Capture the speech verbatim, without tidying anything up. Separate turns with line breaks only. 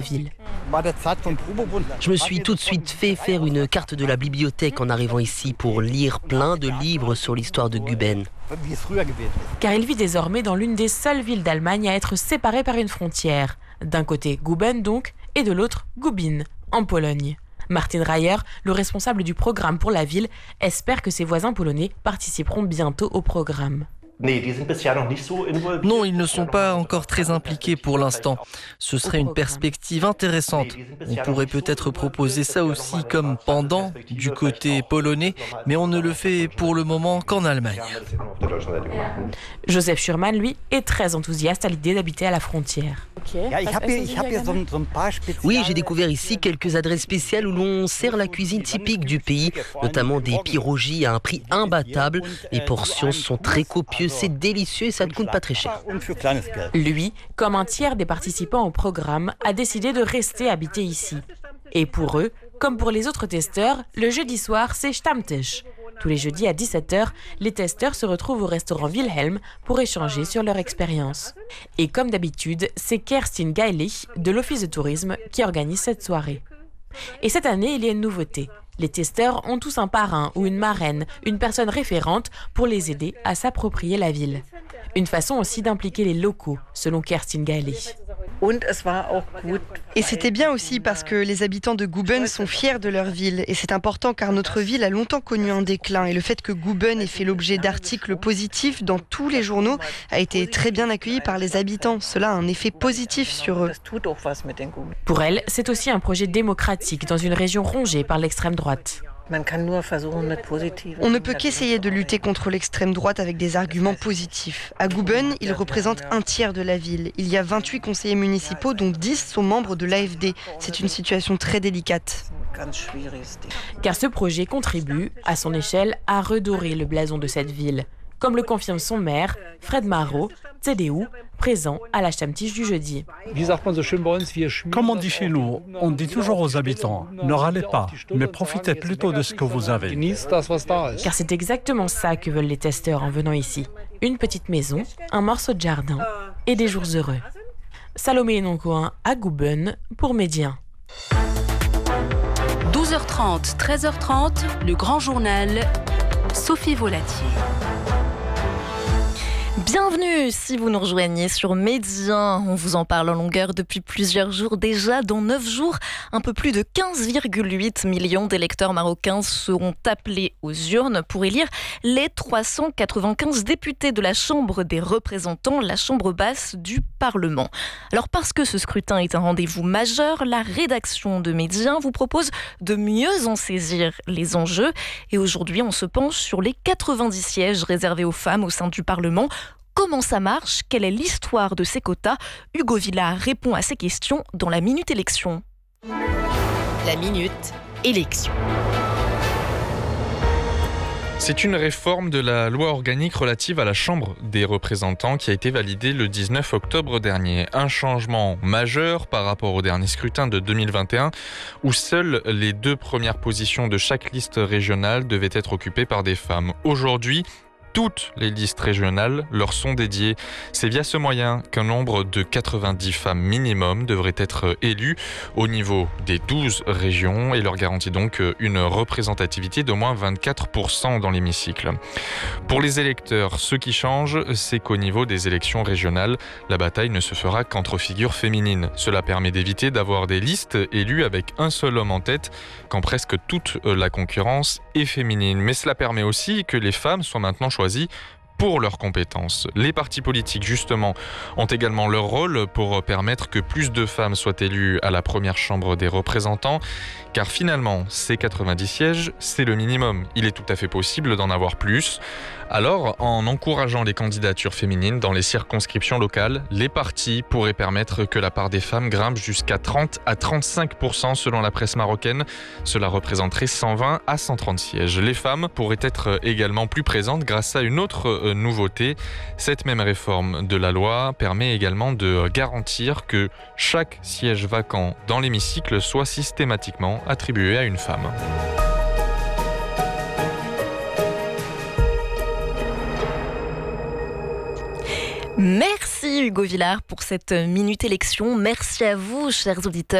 ville.
Je me suis tout de suite fait faire une carte de la bibliothèque en arrivant ici pour lire plein de livres sur l'histoire de Guben.
Car il vit désormais dans l'une des seules villes d'Allemagne à être séparée par une frontière. D'un côté Guben donc, et de l'autre Gubin, en Pologne. Martin Reyer, le responsable du programme pour la ville, espère que ses voisins polonais participeront bientôt au programme.
Non, ils ne sont pas encore très impliqués pour l'instant. Ce serait une perspective intéressante. On pourrait peut-être proposer ça aussi comme pendant du côté polonais, mais on ne le fait pour le moment qu'en Allemagne.
Joseph Schurman, lui, est très enthousiaste à l'idée d'habiter à la frontière.
Oui, j'ai découvert ici quelques adresses spéciales où l'on sert la cuisine typique du pays, notamment des pierogies à un prix imbattable. Les portions sont très copieuses, c'est délicieux et ça ne coûte pas très cher.
Lui, comme un tiers des participants au programme, a décidé de rester habiter ici. Et pour eux, comme pour les autres testeurs, le jeudi soir, c'est Stammtisch. Tous les jeudis à dix-sept heures, les testeurs se retrouvent au restaurant Wilhelm pour échanger sur leur expérience. Et comme d'habitude, c'est Kerstin Geilich de l'Office de tourisme qui organise cette soirée. Et cette année, il y a une nouveauté. Les testeurs ont tous un parrain ou une marraine, une personne référente pour les aider à s'approprier la ville. Une façon aussi d'impliquer les locaux, selon Kerstin Geilich.
Et c'était bien aussi parce que les habitants de Guben sont fiers de leur ville. Et c'est important car notre ville a longtemps connu un déclin. Et le fait que Guben ait fait l'objet d'articles positifs dans tous les journaux a été très bien accueilli par les habitants. Cela a un effet positif sur eux.
Pour elle, c'est aussi un projet démocratique dans une région rongée par l'extrême droite.
On ne peut qu'essayer de lutter contre l'extrême droite avec des arguments positifs. À Guben, il représente un tiers de la ville. Il y a vingt-huit conseillers municipaux, dont dix sont membres de l'A F D. C'est une situation très délicate.
Car ce projet contribue, à son échelle, à redorer le blason de cette ville. Comme le confirme son maire, Fred Marot, C D U, présent à la Stammtisch du jeudi.
Comme on dit chez nous, on dit toujours aux habitants, ne râlez pas, mais profitez plutôt de ce que vous avez.
Car c'est exactement ça que veulent les testeurs en venant ici. Une petite maison, un morceau de jardin et des jours heureux. Salomé Noncoin à Guben pour Médien.
douze heures trente, treize heures trente, le grand journal, Sophie Volatier.
Bienvenue si vous nous rejoignez sur Médien. On vous en parle en longueur depuis plusieurs jours déjà. Dans neuf jours, un peu plus de quinze virgule huit millions d'électeurs marocains seront appelés aux urnes pour élire les trois cent quatre-vingt-quinze députés de la Chambre des représentants, la Chambre basse du Parlement. Alors parce que ce scrutin est un rendez-vous majeur, la rédaction de Médien vous propose de mieux en saisir les enjeux. Et aujourd'hui, on se penche sur les quatre-vingt-dix sièges réservés aux femmes au sein du Parlement. Comment ça marche ? Quelle est l'histoire de ces quotas ? Hugo Villard répond à ces questions dans la Minute Élection.
La Minute Élection.
C'est une réforme de la loi organique relative à la Chambre des représentants qui a été validée le dix-neuf octobre dernier. Un changement majeur par rapport au dernier scrutin de deux mille vingt et un où seules les deux premières positions de chaque liste régionale devaient être occupées par des femmes. Aujourd'hui, toutes les listes régionales leur sont dédiées. C'est via ce moyen qu'un nombre de quatre-vingt-dix femmes minimum devrait être élues au niveau des douze régions et leur garantit donc une représentativité d'au moins vingt-quatre pour cent dans l'hémicycle. Pour les électeurs, ce qui change, c'est qu'au niveau des élections régionales, la bataille ne se fera qu'entre figures féminines. Cela permet d'éviter d'avoir des listes élues avec un seul homme en tête quand presque toute la concurrence est féminine. Mais cela permet aussi que les femmes soient maintenant choisies pour leurs compétences. Les partis politiques, justement, ont également leur rôle pour permettre que plus de femmes soient élues à la première chambre des représentants, car finalement, ces quatre-vingt-dix sièges, c'est le minimum. Il est tout à fait possible d'en avoir plus. Alors, en encourageant les candidatures féminines dans les circonscriptions locales, les partis pourraient permettre que la part des femmes grimpe jusqu'à trente à trente-cinq pour cent selon la presse marocaine. Cela représenterait cent vingt à cent trente sièges. Les femmes pourraient être également plus présentes grâce à une autre nouveauté. Cette même réforme de la loi permet également de garantir que chaque siège vacant dans l'hémicycle soit systématiquement attribué à une femme.
Merci Hugo Villard pour cette Minute Élection. Merci à vous, chers auditeurs.